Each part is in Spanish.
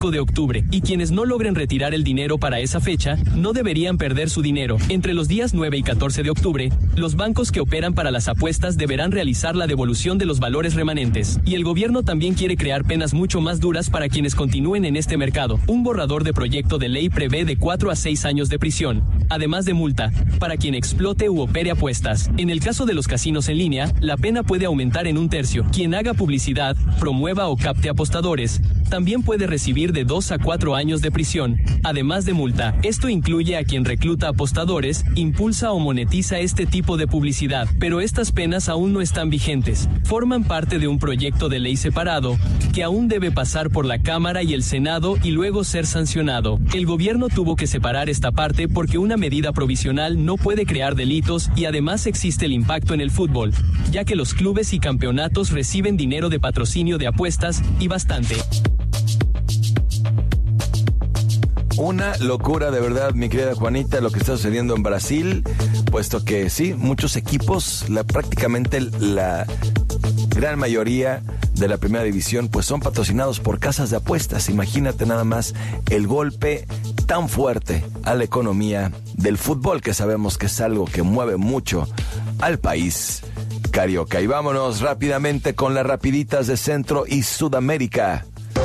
de octubre, y quienes no logren retirar el dinero para esa fecha, no deberían perder su dinero. Entre los días 9 y 14 de octubre, los bancos que operan para las apuestas deberán realizar la devolución de los valores remanentes. Y el gobierno también quiere crear penas mucho más duras para quienes continúen en este mercado. Un borrador de proyecto de ley prevé de 4 a 6 años de prisión, además de multa, para quien explote u opere apuestas. En el caso de los casinos en línea, la pena puede aumentar en un tercio. Quien haga publicidad, promueva o capte apostadores, también puede recibir de 2 a 4 años de prisión, además de multa. Esto incluye a quien recluta apostadores, impulsa o monetiza este tipo de publicidad, pero estas penas aún no están vigentes. Forman parte de un proyecto de ley separado, que aún debe pasar por la Cámara y el Senado y luego ser sancionado. El gobierno tuvo que separar esta parte porque una medida provisional no puede crear delitos y además existe el impacto en el fútbol, ya que los clubes y campeonatos reciben dinero de patrocinio de apuestas y bastante. Una locura de verdad, mi querida Juanita, lo que está sucediendo en Brasil, puesto que sí, muchos equipos, prácticamente la gran mayoría de la primera división, pues son patrocinados por casas de apuestas. Imagínate nada más el golpe tan fuerte a la economía del fútbol, que sabemos que es algo que mueve mucho al país carioca. Y vámonos rápidamente con las rapiditas de Centro y Sudamérica.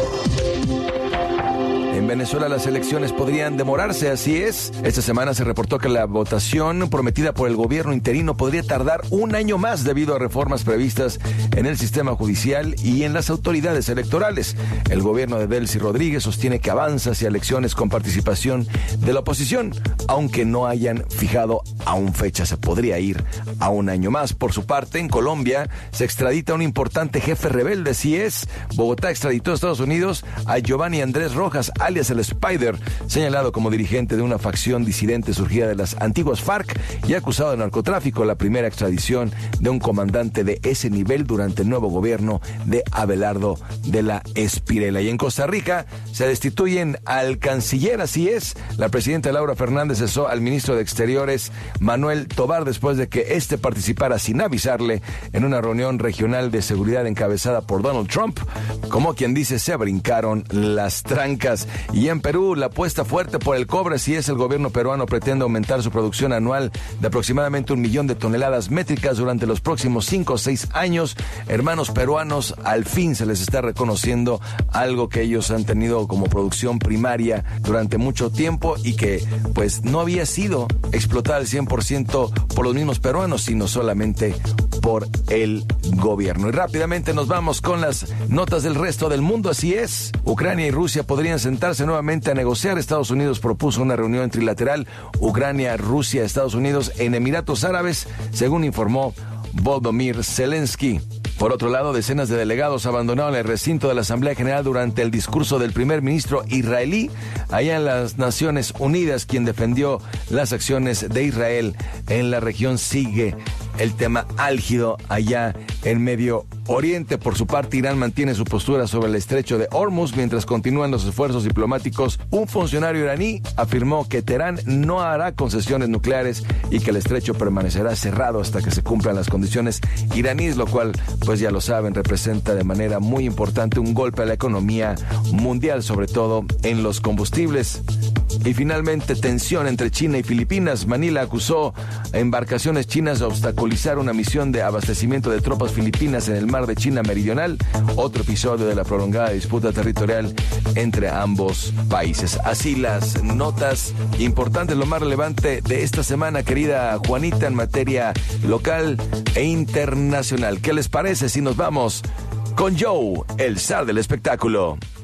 En Venezuela las elecciones podrían demorarse, así es. Esta semana se reportó que la votación prometida por el gobierno interino podría tardar un año más debido a reformas previstas en el sistema judicial y en las autoridades electorales. El gobierno de Delcy Rodríguez sostiene que avanza hacia elecciones con participación de la oposición, aunque no hayan fijado aún fecha. Se podría ir a un año más. Por su parte, en Colombia se extradita a un importante jefe rebelde, así es. Bogotá extraditó a Estados Unidos a Giovanni Andrés Rojas, alias el Spider, señalado como dirigente de una facción disidente surgida de las antiguas FARC y acusado de narcotráfico, la primera extradición de un comandante de ese nivel durante el nuevo gobierno de Abelardo de la Espriella. Y en Costa Rica se destituyen al canciller, así es. La presidenta Laura Fernández cesó al ministro de Exteriores Manuel Tovar después de que éste participara sin avisarle en una reunión regional de seguridad encabezada por Donald Trump. Como quien dice, se brincaron las trancas. Y en Perú, la apuesta fuerte por el cobre, si es el gobierno peruano pretende aumentar su producción anual de aproximadamente 1 millón de toneladas métricas durante los próximos 5 o 6 años. Hermanos peruanos, al fin se les está reconociendo algo que ellos han tenido como producción primaria durante mucho tiempo y que pues no había sido explotada al 100% por los mismos peruanos, sino solamente por el gobierno. Y rápidamente nos vamos con las notas del resto del mundo, así es. Ucrania y Rusia podrían sentarse nuevamente a negociar. Estados Unidos propuso una reunión trilateral Ucrania, Rusia, Estados Unidos en Emiratos Árabes, según informó Volodymyr Zelensky. Por otro lado, decenas de delegados abandonaron el recinto de la Asamblea General durante el discurso del primer ministro israelí allá en las Naciones Unidas, quien defendió las acciones de Israel en la región. Sigue el tema álgido allá en Medio Oriente. Por su parte, Irán mantiene su postura sobre el estrecho de Hormuz mientras continúan los esfuerzos diplomáticos. Un funcionario iraní afirmó que Teherán no hará concesiones nucleares y que el estrecho permanecerá cerrado hasta que se cumplan las condiciones iraníes, lo cual, pues ya lo saben, representa de manera muy importante un golpe a la economía mundial, sobre todo en los combustibles. Y finalmente, tensión entre China y Filipinas. Manila acusó a embarcaciones chinas de obstaculizar una misión de abastecimiento de tropas filipinas en el mar de China Meridional, otro episodio de la prolongada disputa territorial entre ambos países. Así las notas importantes, lo más relevante de esta semana, querida Juanita, en materia local e internacional. ¿Qué les parece si nos vamos con Joe, el zar del espectáculo?